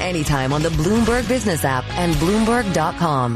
anytime on the Bloomberg Business app and Bloomberg.com.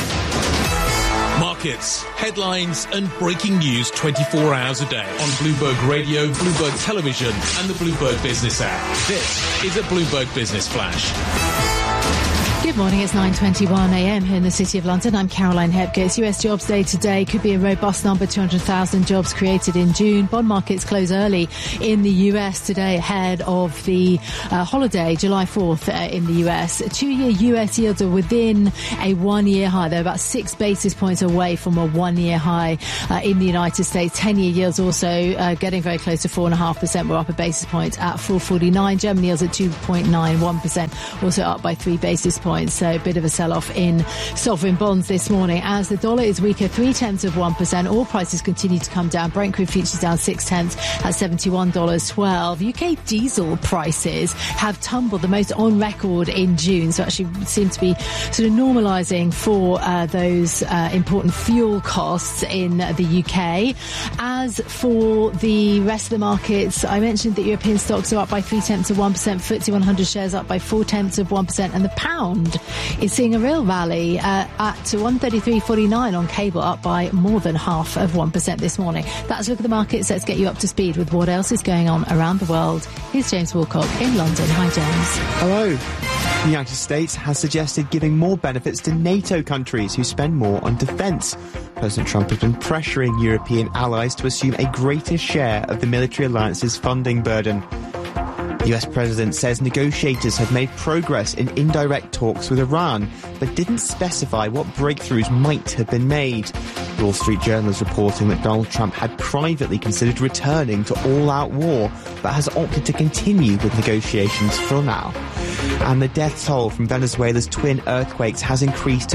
Markets, headlines and breaking news 24 hours a day on Bloomberg Radio, Bloomberg Television and the Bloomberg Business app. This is a Bloomberg Business Flash. Good morning, it's 9:21 a.m. here in the City of London. I'm Caroline Hepkes. US jobs day today could be a robust number, 200,000 jobs created in June. Bond markets close early in the US today ahead of the holiday, July 4th in the US. Two-year US yields are within a one-year high. They're about 6 basis points away from a one-year high in the United States. 10-year yields also getting very close to 4.5%. We're up a basis point at 4.49. German yields at 2.91%, also up by 3 basis points. So a bit of a sell-off in sovereign bonds this morning as the dollar is weaker 0.3%. Oil prices continue to come down. Brent crude futures down 0.6 at $71.12. UK diesel prices have tumbled the most on record in June. So actually seem to be sort of normalising for those important fuel costs in the UK. As for the rest of the markets, I mentioned that European stocks are up by 0.3%. FTSE 100 shares up by 0.4%, and the pound is seeing a real rally at 133.49 on cable, up by more than 0.5% this morning. That's a look at the markets. Let's get you up to speed with what else is going on around the world. Here's James Woolcock in London. Hi, James. Hello. The United States has suggested giving more benefits to NATO countries who spend more on defence. President Trump has been pressuring European allies to assume a greater share of the military alliance's funding burden. The US president says negotiators have made progress in indirect talks with Iran, but didn't specify what breakthroughs might have been made. The Wall Street Journal is reporting that Donald Trump had privately considered returning to all-out war, but has opted to continue with negotiations for now. And the death toll from Venezuela's twin earthquakes has increased to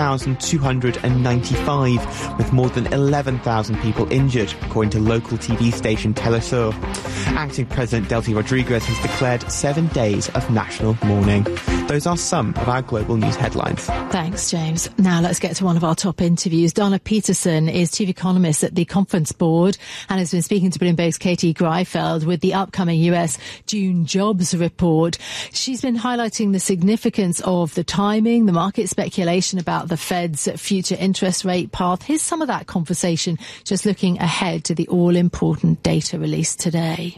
2,295, with more than 11,000 people injured, according to local TV station Telesur. Acting President Delcy Rodriguez has declared 7 days of national mourning. Those are some of our global news headlines. Thanks, James. Now let's get to one of our top interviews. Donna Peterson is chief economist at the Conference Board and has been speaking to Bloomberg's Katie Greifeld with the upcoming US June jobs report. She's been highlighting the significance of the timing, the market speculation about the Fed's future interest rate path. Here's some of that conversation, just looking ahead to the all-important data release today.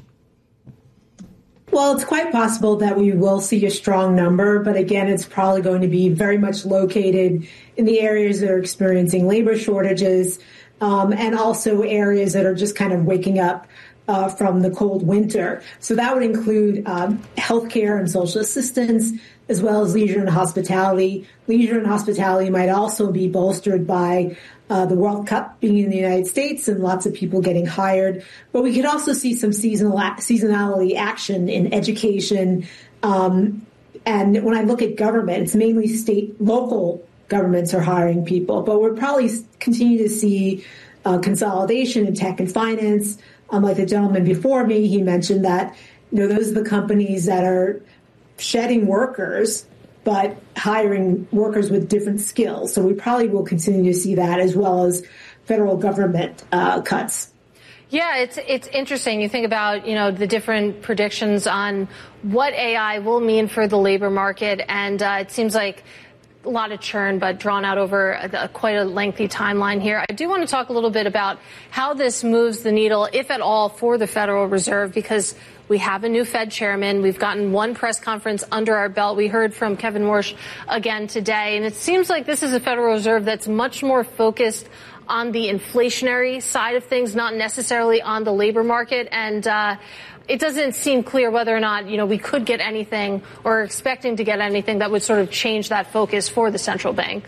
Well, it's quite possible that we will see a strong number, but again, it's probably going to be very much located in the areas that are experiencing labor shortages, and also areas that are just kind of waking up from the cold winter. So that would include healthcare and social assistance, as well as leisure and hospitality. Leisure and hospitality might also be bolstered by the World Cup being in the United States and lots of people getting hired. But we could also see some seasonality action in education. And when I look at government, it's mainly local governments are hiring people. But we'll probably continue to see consolidation in tech and finance. Like the gentleman before me, he mentioned that those are the companies that are shedding workers but hiring workers with different skills. So we probably will continue to see that, as well as federal government cuts. Yeah, it's interesting. You think about, the different predictions on what AI will mean for the labor market, and it seems like a lot of churn, but drawn out over quite a lengthy timeline here. I do want to talk a little bit about how this moves the needle, if at all, for the Federal Reserve, because we have a new Fed chairman. We've gotten one press conference under our belt. We heard from Kevin Warsh again today, and it seems like this is a Federal Reserve that's much more focused on the inflationary side of things, not necessarily on the labor market. And it doesn't seem clear whether or not, we could get anything or are expecting to get anything that would sort of change that focus for the central bank.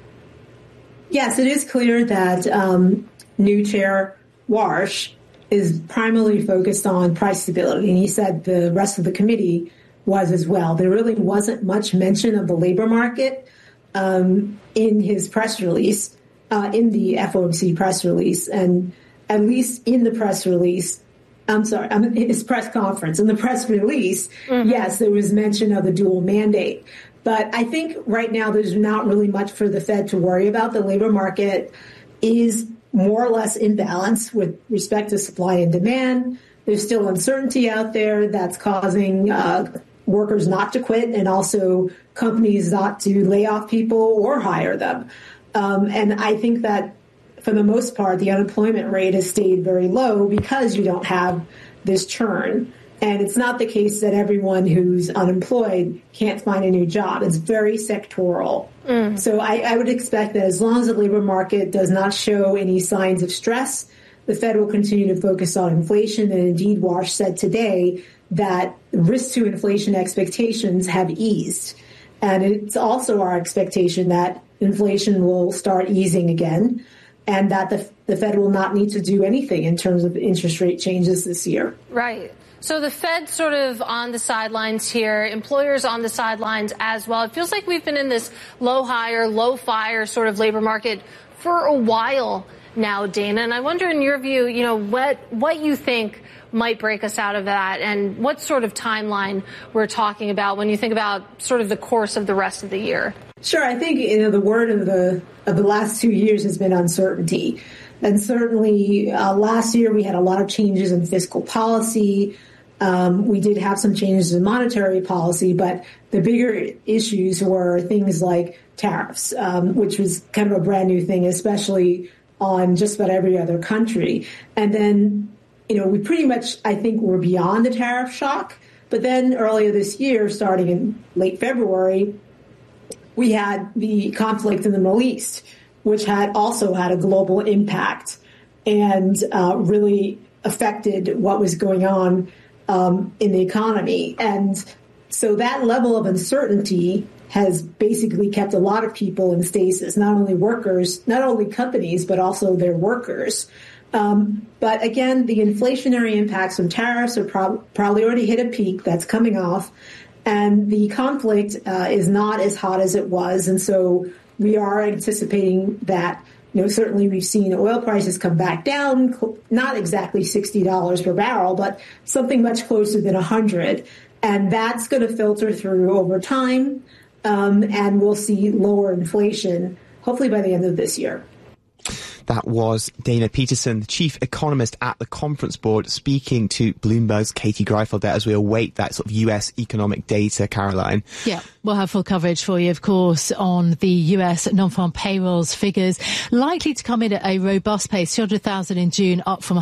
Yes, it is clear that new chair Warsh is primarily focused on price stability. And he said the rest of the committee was as well. There really wasn't much mention of the labor market in his press release, in the FOMC press release. And at least in the press release, his press conference, in the press release, yes, there was mention of the dual mandate. But I think right now there's not really much for the Fed to worry about. The labor market is more or less in balance with respect to supply and demand. There's still uncertainty out there that's causing workers not to quit and also companies not to lay off people or hire them. And I think that for the most part, the unemployment rate has stayed very low because you don't have this churn. And it's not the case that everyone who's unemployed can't find a new job. It's very sectoral. So I would expect that as long as the labor market does not show any signs of stress, the Fed will continue to focus on inflation. And indeed, Wash said today that risk to inflation expectations have eased. And it's also our expectation that inflation will start easing again and that the Fed will not need to do anything in terms of interest rate changes this year. Right. So the Fed sort of on the sidelines here, employers on the sidelines as well. It feels like we've been in this low hire, low fire sort of labor market for a while now, Dana. And I wonder, in your view, what you think might break us out of that and what sort of timeline we're talking about when you think about sort of the course of the rest of the year. Sure. I think, the word of the last 2 years has been uncertainty. And certainly last year we had a lot of changes in fiscal policy. We did have some changes in monetary policy, but the bigger issues were things like tariffs, which was kind of a brand new thing, especially on just about every other country. And then, we pretty much, I think, were beyond the tariff shock. But then earlier this year, starting in late February, we had the conflict in the Middle East, which had also had a global impact and really affected what was going on in the economy. And so that level of uncertainty has basically kept a lot of people in stasis, not only workers, not only companies, but also their workers. But again, the inflationary impacts from tariffs are probably already hit a peak that's coming off. And the conflict is not as hot as it was. And so we are anticipating that, certainly we've seen oil prices come back down, not exactly $60 per barrel, but something much closer than $100. And that's going to filter through over time. And we'll see lower inflation, hopefully by the end of this year. That was Dana Peterson, the chief economist at the Conference Board, speaking to Bloomberg's Katie Greifeld there as we await that sort of US economic data, Caroline. Yeah, we'll have full coverage for you, of course, on the US non-farm payrolls figures, likely to come in at a robust pace, 200,000 in June, up from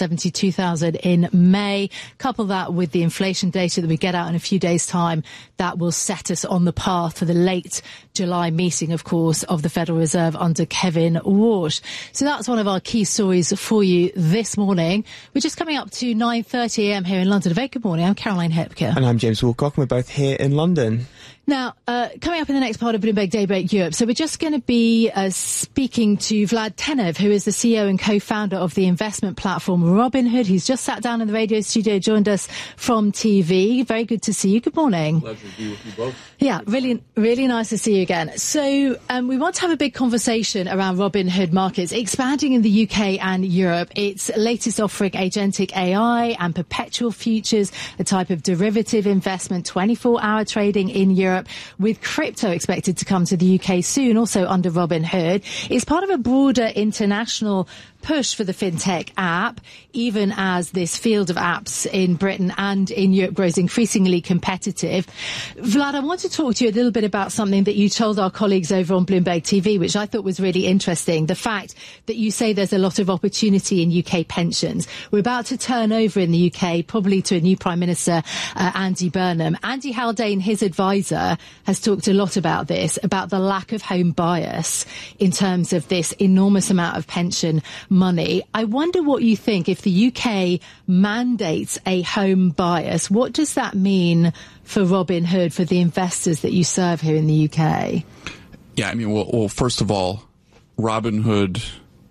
172,000 in May. Couple that with the inflation data that we get out in a few days' time, that will set us on the path for the late July meeting, of course, of the Federal Reserve under Kevin Warsh. So that's one of our key stories for you this morning. We're just coming up to 9:30 a.m. here in London. A very good morning. I'm Caroline Hepker. And I'm James Woolcock, and we're both here in London. Now, coming up in the next part of Bloomberg Daybreak Europe, so we're just going to be speaking to Vlad Tenev, who is the CEO and co-founder of the investment platform Robinhood. He's just sat down in the radio studio, joined us from TV. Very good to see you. Good morning. Pleasure to be with you both. Yeah, really, really nice to see you again. So we want to have a big conversation around Robinhood Markets, expanding in the UK and Europe. Its latest offering agentic AI and perpetual futures, a type of derivative investment, 24-hour trading in Europe, with crypto expected to come to the UK soon, also under Robinhood. It's part of a broader international push for the fintech app, even as this field of apps in Britain and in Europe grows increasingly competitive. Vlad, I want to talk to you a little bit about something that you told our colleagues over on Bloomberg TV, which I thought was really interesting. The fact that you say there's a lot of opportunity in UK pensions. We're about to turn over in the UK, probably to a new Prime Minister, Andy Burnham. Andy Haldane, his advisor, has talked a lot about this, about the lack of home bias in terms of this enormous amount of pension money. I wonder what you think if the UK mandates a home bias. What does that mean for Robinhood, for the investors that you serve here in the UK? Yeah, I mean, well, first of all, Robinhood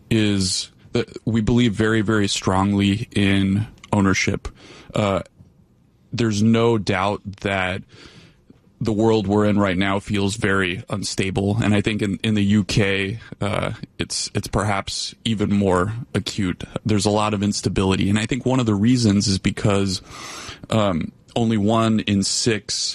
is, we believe very, very strongly in ownership. There's no doubt that the world we're in right now feels very unstable, and I think in the UK, it's perhaps even more acute. There's a lot of instability, and I think one of the reasons is because only 1 in 6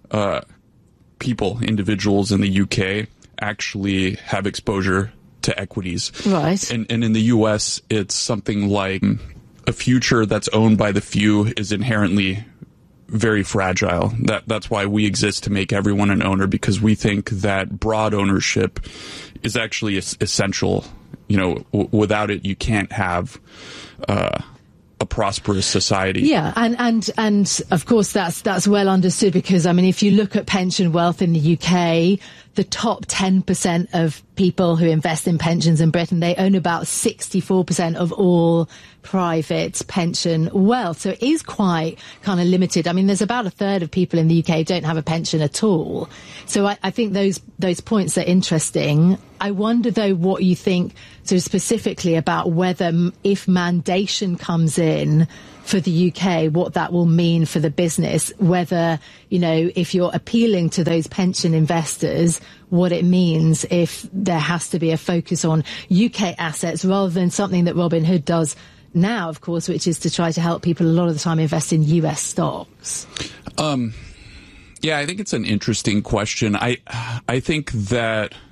individuals in the UK actually have exposure to equities. Right. And in the US, it's something like a future that's owned by the few is inherently very fragile. That's why we exist, to make everyone an owner, because we think that broad ownership is actually essential. Without it, you can't have a prosperous society. Yeah, and of course that's well understood, because if you look at pension wealth in the UK, the top 10% of people who invest in pensions in Britain, they own about 64% of all private pension wealth. So it is quite kind of limited. There's about a third of people in the UK who don't have a pension at all. So I think those points are interesting. I wonder, though, what you think sort of specifically about whether, if mandation comes in for the UK, what that will mean for the business, whether, if you're appealing to those pension investors, what it means if there has to be a focus on UK assets rather than something that Robinhood does now, of course, which is to try to help people a lot of the time invest in US stocks. Yeah, I think it's an interesting question. I think that